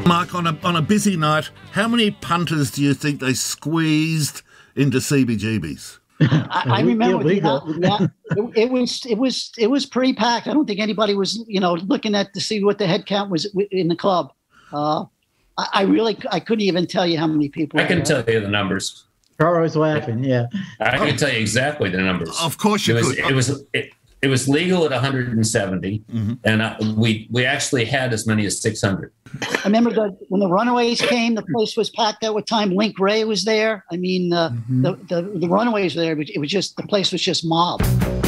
Mark, on a busy night, how many punters do you think they squeezed into CBGB's? I remember it was pretty packed. I don't think anybody was, looking to see what the head count was in the club. I couldn't even tell you how many people. I can tell you the numbers. Carl laughing. Yeah, I can tell you exactly the numbers. Of course you could. It was legal at 170, and we actually had as many as 600. I remember when the Runaways came, the place was packed at what time. Link Ray was there. I mean, the Runaways were there, but it was just the place was just mobbed.